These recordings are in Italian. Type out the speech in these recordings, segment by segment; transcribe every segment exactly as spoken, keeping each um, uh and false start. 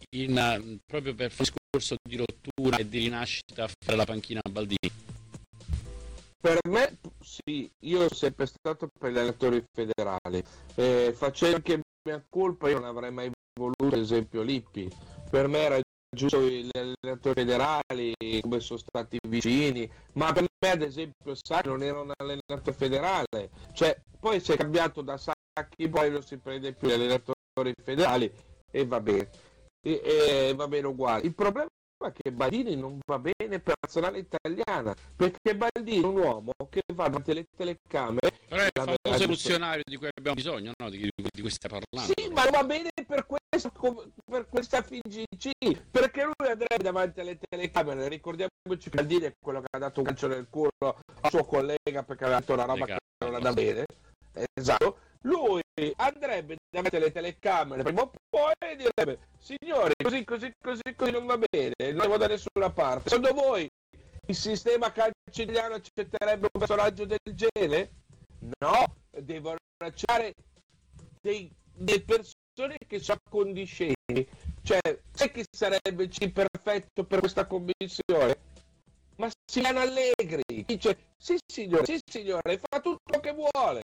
in, proprio per fare un discorso di rottura e di rinascita a fare la panchina a Baldini? Per me sì, io sono sempre stato per gli allenatori federali, eh, facendo anche mia colpa io non avrei mai voluto ad esempio Lippi, per me era giusto gli allenatori federali come sono stati vicini, ma per me ad esempio Sacchi non era un allenatore federale, cioè poi si è cambiato da Sacchi, poi non si prende più gli allenatori federali e va bene, e, e va bene uguale. Il problema è che Baldini non va bene per la nazionale italiana, perché Baldini è un uomo che va davanti alle telecamere. Però è il famoso funzionario di cui abbiamo bisogno, no? Di, di cui stai parlando. Sì, ma va bene per questa, per questa F I G C, perché lui andrebbe davanti alle telecamere. Ricordiamoci che Baldini è quello che ha dato un calcio nel culo al suo collega perché aveva detto una roba che non andava bene. Esatto. Lui andrebbe davanti alle telecamere prima o poi e direbbe: signori, così così così così non va bene, non devo da nessuna parte. Secondo voi il sistema calcio italiano accetterebbe un personaggio del genere? No, devono lasciare dei, delle persone che sono accondiscenti. Cioè, sai chi sarebbe il C perfetto per questa commissione? Massimiliano Allegri. Dice: sì signore, sì signore, fa tutto che vuole.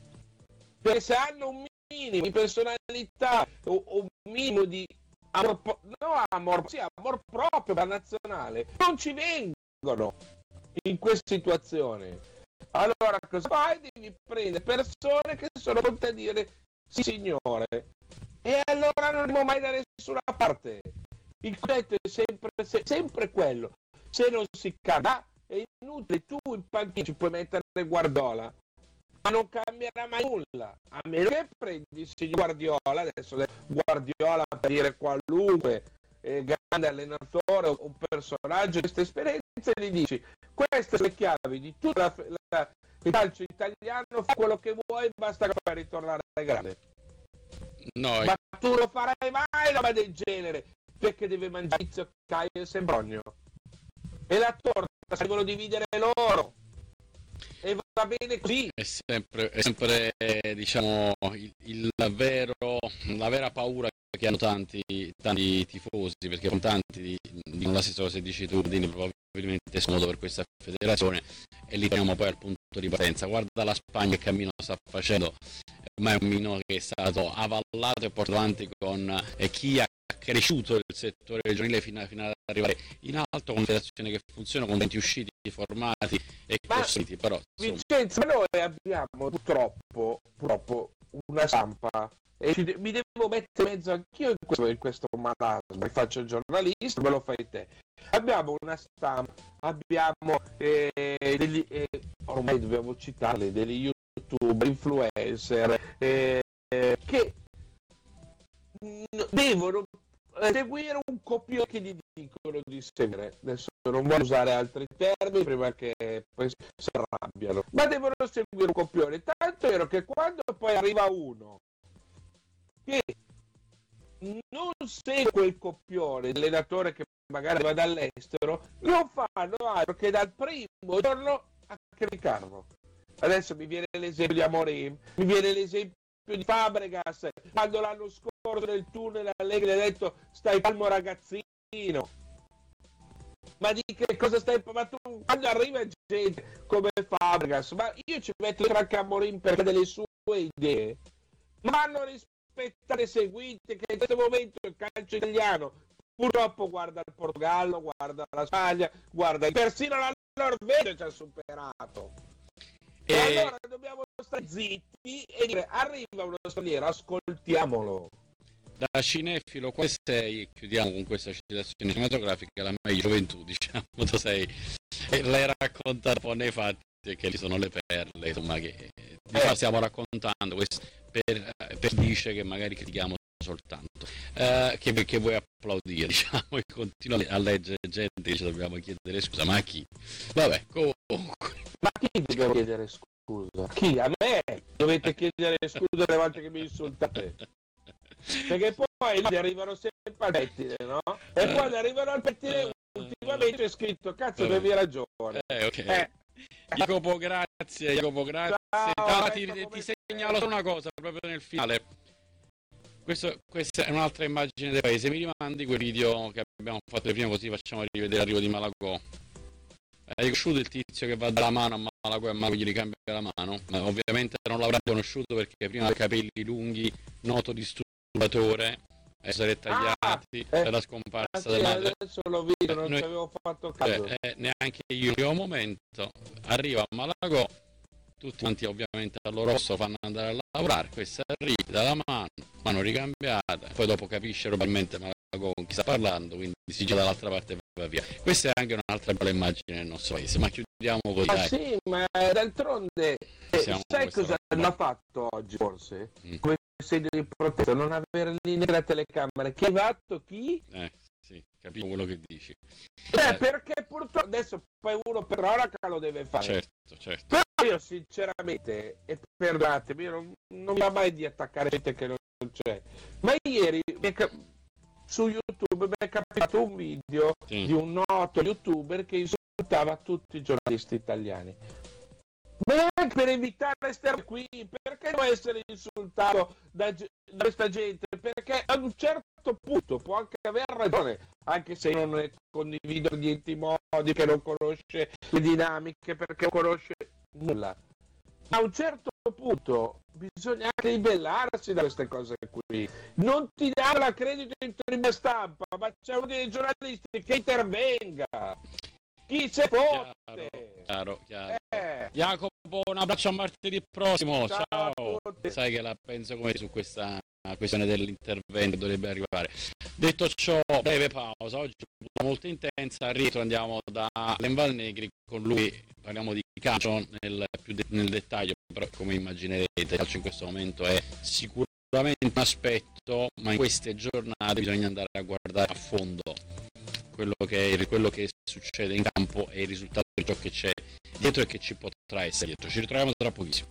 Perché se hanno un minimo di personalità o, o un minimo di amor, no, amor, sì, amor proprio per la nazionale, non ci vengono in questa situazione. Allora cosa fai? Devi prendere persone che sono pronte a dire sì signore, e allora non andiamo mai da nessuna parte. Il concetto è sempre, se, sempre quello: se non si cambia è inutile, tu in panchina ci puoi mettere Guardiola, ma non cambierà mai nulla, a meno che prendi il signor Guardiola, adesso Guardiola per dire qualunque eh, grande allenatore o un personaggio di questa esperienza, e gli dici: queste sono le chiavi di tutto la, la, il calcio italiano, fa quello che vuoi, basta che fai ritornare grande. No, ma tu non farai mai roba del genere, perché deve mangiare Izio, Caio e Sembrogno, e la torta se devono dividere loro, e va bene così. È sempre, è sempre eh, diciamo il, il vero, la vera paura che hanno tanti, tanti tifosi, perché con tanti di, di la stessa cosa che dici tu, Dini, probabilmente è scomodo per questa federazione, e lì torniamo poi al punto di partenza. Guarda la Spagna che cammino sta facendo, ormai è un mino che è stato avallato e portato avanti con eh, chi ha cresciuto il settore giovanile fino, fino ad arrivare in alto, con una federazione che funziona, con tanti usciti, formati e costruiti. Però Vincenzo, noi abbiamo purtroppo, purtroppo una stampa, e ci de- mi devo mettere in mezzo anch'io in questo, in questo marasma, faccio il giornalista, me lo fai te. Abbiamo una stampa, abbiamo eh, degli, eh, ormai dobbiamo citarli, degli YouTube, influencer, eh, eh, che mh, devono seguire un copione che gli dicono di seguire. Adesso non voglio usare altri termini prima che poi si arrabbiano, ma devono seguire un copione, tanto è vero che quando poi arriva uno che non segue quel copione, l'allenatore che magari va dall'estero, non fanno altro che dal primo giorno a criticarlo. Adesso mi viene l'esempio di Amorim, mi viene l'esempio di Fabregas, quando l'anno scorso nel tunnel Allegri ha detto: stai calmo ragazzino, ma di che cosa stai, ma tu quando arriva gente come Fabregas, ma io ci metto anche Amorim perché delle sue idee, ma hanno rispettate e seguite, che in questo momento il calcio italiano purtroppo guarda il Portogallo, guarda la Spagna, guarda persino la Norvegia ci ha superato. E, e allora dobbiamo stare zitti e dire: arriva uno straniero, ascoltiamolo. Da cinefilo, quale sei? Chiudiamo con questa citazione cinematografica, la meglio gioventù, diciamo, tu sei, e lei racconta un po' nei fatti che lì sono le perle, insomma, che eh. stiamo raccontando questo, per, per dice che magari critichiamo soltanto, eh, che, che vuoi applaudire, diciamo, e continua a leggere gente che ci dobbiamo chiedere scusa, ma a chi? Vabbè, comunque. Ma a chi dobbiamo chiedere scusa? Chi? A me? Dovete chiedere scusa le volte che mi insultate. Perché poi gli arrivano sempre al pettine, no? E quando arrivano al pettine ultimamente c'è scritto: cazzo, avevi ragione. Eh, ok. Eh. Jacopo, grazie, Jacopo, grazie. Ciao, ah, ti, ecco ti segnalo solo una cosa proprio nel finale. Questo, questa è un'altra immagine del paese. Mi rimandi quel video che abbiamo fatto prima, così facciamo rivedere l'arrivo di Malagò. Hai conosciuto il tizio che va dalla mano a Malagò e a Malagò gli ricambia la mano? Ma ovviamente non l'avrà conosciuto perché prima aveva capelli lunghi, noto disturbatore, essere tagliati, ah, per la scomparsa ah, sì, della madre. Adesso l'ho visto, Eh, non noi, ci avevo fatto caso. eh, eh, neanche io in un momento. Arriva a Malagò, tutti quanti ovviamente al loro posto fanno andare a lavorare, questa arriva dalla mano, mano ricambiata, poi dopo capisce probabilmente Malagò con chi sta parlando, quindi si gira dall'altra parte e va via. Questa è anche un'altra bella immagine del nostro paese, ma chiudiamo così. Ma dai. sì, ma d'altronde Siamo sai cosa roba. hanno fatto oggi forse? Mm. Come segno di protesta, non avere lì nella telecamera. Chi ha fatto chi? Eh, sì, capisco quello che dici. Beh, Eh, perché purtroppo adesso poi uno per cronaca lo deve fare. certo, certo. Però io sinceramente, e perdonatemi, io non, non mi va mai di attaccare gente che non c'è. Ma ieri mi è cap- su YouTube mi è capitato un video Sì. di un noto youtuber che insultava tutti i giornalisti italiani. Ma anche per evitare queste robe qui, perché non essere insultato da, da questa gente? Perché a un certo punto può anche aver ragione, anche se non ne condivido niente modi, che non conosce le dinamiche, perché non conosce nulla. Ma a un certo punto bisogna anche ribellarsi da queste cose qui. Non ti danno la credito in prima stampa, ma c'è uno dei giornalisti che intervenga. Chi se fotte? Chiaro, chiaro. Eh. Jacopo, un abbraccio a martedì prossimo. Ciao Ciao. a tutti. Sai che la penso come su questa questione dell'intervento dovrebbe arrivare. Detto ciò, breve pausa. Oggi molto intensa. Al rientro andiamo da Len Valnegri. Con lui parliamo di calcio nel, più de- nel dettaglio, però come immaginerete il calcio in questo momento è sicuramente un aspetto, ma in queste giornate bisogna andare a guardare a fondo quello che, quello che succede in campo e il risultato di ciò che c'è dietro e che ci potrà essere dietro. Ci ritroviamo tra pochissimo.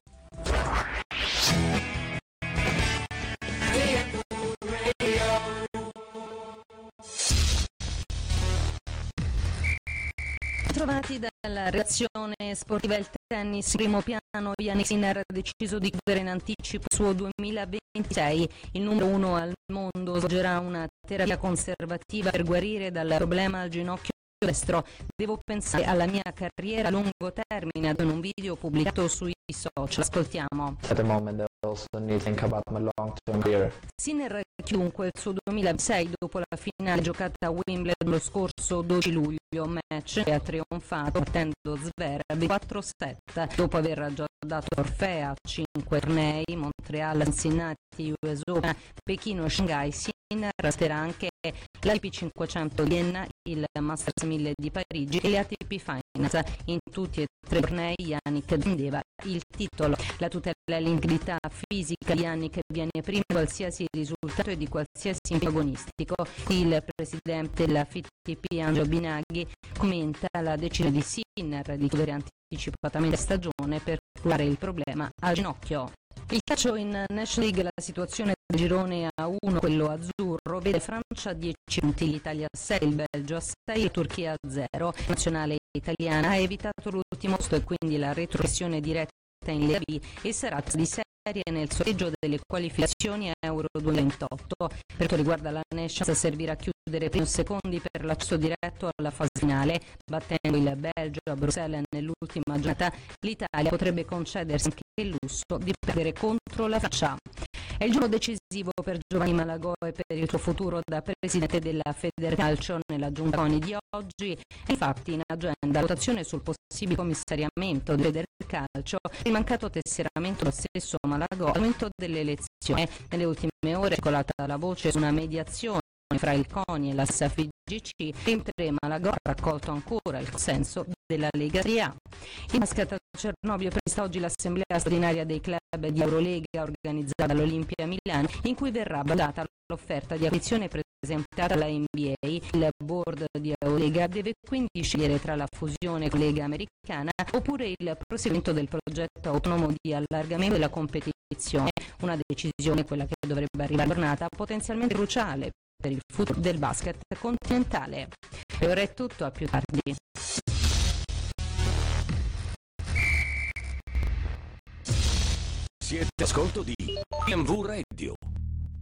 Trovati dalla redazione sportiva Il tennis, primo piano, Jannik Sinner ha deciso di chiudere in anticipo il suo duemilaventisei. Il numero uno al mondo svolgerà una terapia conservativa per guarire dal problema al ginocchio destro. Devo pensare alla mia carriera a lungo termine, ad un video pubblicato sui social. Ascoltiamo. At the moment, I also need to think about my long-term career. Sinner chiunque il suo duemilasei dopo la finale giocata a Wimbledon lo scorso dodici luglio, match che ha trionfato battendo Zverev quattro sette dopo aver già dato Orfea, cinque tornei, Montreal, Cincinnati, U S Open, Pechino e Shanghai. Sinner resterà anche l'I P cinquecento di Vienna, il Masters mille di Parigi e le A T P Finals. In tutti e tre i tornei Jannik difendeva il titolo. La tutela dell'integrità fisica di Jannik viene prima di qualsiasi risultato e di qualsiasi impegno agonistico. Il presidente della F I T P Angelo Binaghi commenta la decisione di Sinner di chiudere anticipatamente la stagione per curare il problema al ginocchio. Il calcio in National League, la situazione del girone A uno, quello azzurro, vede Francia a dieci punti, l'Italia a sei, il Belgio a sei e Turchia a zero. La nazionale italiana ha evitato l'ultimo posto e quindi la retrocessione diretta in Lega B e sarà di serie nel sorteggio delle qualificazioni a Euro duemilaventotto. Per quanto riguarda la Nations, servirà a chiudere primi secondi per l'accesso diretto alla fase finale. Battendo il Belgio a Bruxelles nell'ultima giornata, l'Italia potrebbe concedersi anche il lusso di perdere contro la Francia. È il giorno decisivo per Giovanni Malagò e per il suo futuro da presidente della Federcalcio. Nella giunta CONI di oggi è infatti in agenda votazione sul possibile commissariamento del Federcalcio, il mancato tesseramento dello stesso Malagò al momento delle elezioni. Nelle ultime ore è circolata la voce su una mediazione fra il CONI e la S F G C, mentre Malagò ha raccolto ancora il consenso della Lega Serie A. In basket a Cernobbio è prevista oggi l'assemblea straordinaria dei club di Eurolega organizzata dall'Olimpia Milano, in cui verrà valutata l'offerta di acquisizione presentata alla N B A. Il board di Eurolega deve quindi scegliere tra la fusione con Lega Americana oppure il proseguimento del progetto autonomo di allargamento della competizione, una decisione, quella che dovrebbe arrivare giornata, potenzialmente cruciale per il futuro del basket continentale. E ora è tutto, a più tardi. Siete ascolto di B M W Radio.